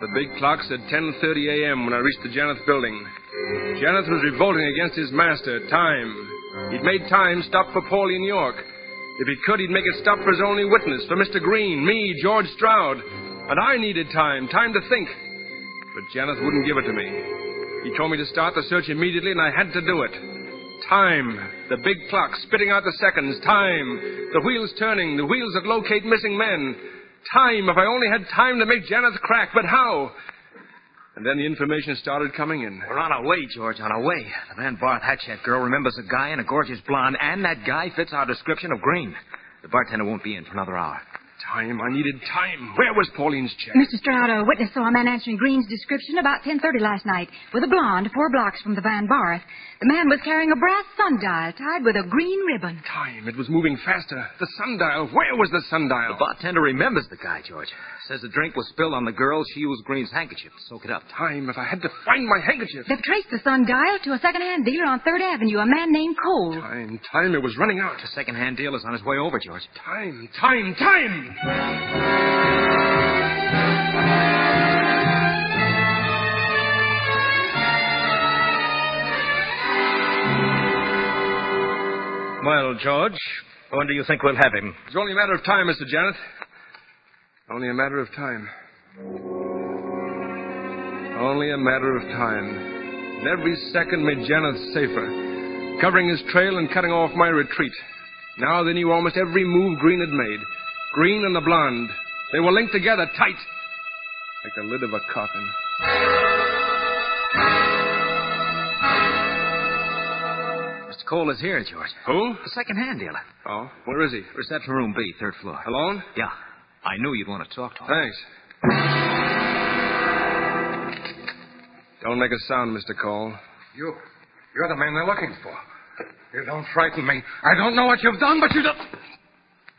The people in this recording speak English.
The big clock said 10:30 a.m. when I reached the Janeth building. Janeth was revolting against his master, Time. He'd made Time stop for Pauline York. If he could, he'd make it stop for his only witness, for Mr. Green, me, George Stroud. And I needed time to think. But Janeth wouldn't give it to me. He told me to start the search immediately, and I had to do it. Time. The big clock spitting out the seconds. Time. The wheels turning. The wheels that locate missing men. Time. If I only had time to make Janeth crack. But how? And then the information started coming in. We're on our way, George, on our way. The man Barth Hatchet girl remembers a guy in a gorgeous blonde, and that guy fits our description of Green. The bartender won't be in for another hour. Time. I needed time. Where was Pauline's check? Mr. Stroud, a witness saw a man answering Green's description about 10:30 last night with a blonde 4 blocks from the Van Barth. The man was carrying a brass sundial tied with a green ribbon. Time. It was moving faster. The sundial. Where was the sundial? The bartender remembers the guy, George. Says the drink was spilled on the girl. She used Green's handkerchief to soak it up. Time. If I had to find my handkerchief. They've traced the sundial to a second-hand dealer on 3rd Avenue, a man named Cole. Time. It was running out. The second-hand dealer's on his way over, George. Time. Well, George, when do you think we'll have him? It's only a matter of time, Mr. Janeth. Only a matter of time. Only a matter of time. And every second made Janeth safer, covering his trail and cutting off my retreat. Now they knew almost every move Green had made. Green and the blonde. They were linked together tight, like the lid of a coffin. Mr. Cole is here, George. Who? The second-hand dealer. Oh, where is he? Reception room B, 3rd floor. Alone? Yeah. I knew you'd want to talk to him. Thanks. Don't make a sound, Mr. Cole. You're the man they're looking for. You don't frighten me. I don't know what you've done, but you don't...